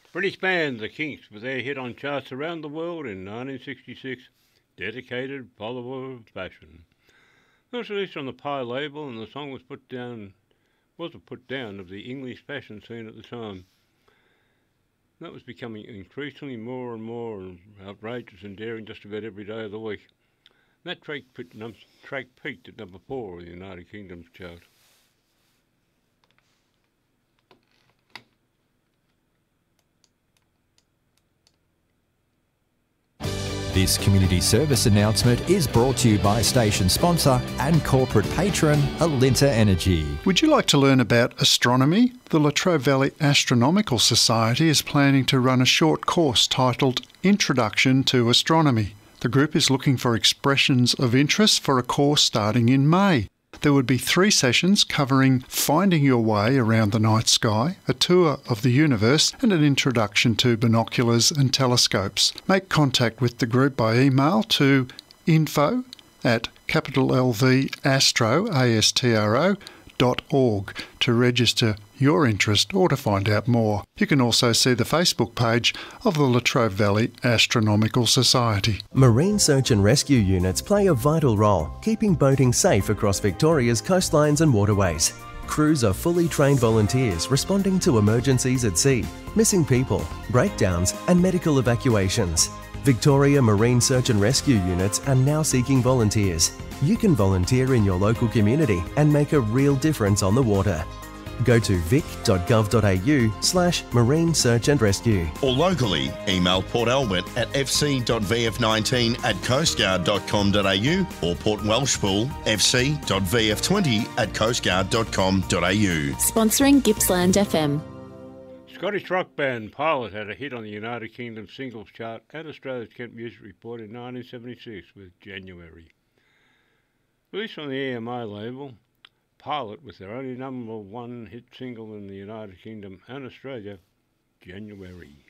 British band The Kinks with their hit on charts around the world in 1966, Dedicated Follower of Fashion. It was released on the Pie label and the song was a put down of the English fashion scene at the time. That was becoming increasingly more and more outrageous and daring just about every day of the week. That track peaked at number 4 in the United Kingdom's chart. This community service announcement is brought to you by station sponsor and corporate patron Alinta Energy. Would you like to learn about astronomy? The Latrobe Valley Astronomical Society is planning to run a short course titled Introduction to Astronomy. The group is looking for expressions of interest for a course starting in May. There would be 3 sessions covering finding your way around the night sky, a tour of the universe and an introduction to binoculars and telescopes. Make contact with the group by email to info@LVastro.org to register your interest or to find out more. You can also see the Facebook page of the Latrobe Valley Astronomical Society. Marine search and rescue units play a vital role, keeping boating safe across Victoria's coastlines and waterways. Crews are fully trained volunteers responding to emergencies at sea, missing people, breakdowns and medical evacuations. Victoria Marine Search and Rescue Units are now seeking volunteers. You can volunteer in your local community and make a real difference on the water. Go to vic.gov.au/marine search and rescue. Or locally, email Port Albert at fc.vf19@coastguard.com.au or Port Welshpool fc.vf20@coastguard.com.au. Sponsoring Gippsland FM. Scottish rock band Pilot had a hit on the United Kingdom singles chart and Australia's Kent Music Report in 1976 with January. Released on the EMI label, Pilot was their only number 1 hit single in the United Kingdom and Australia, January.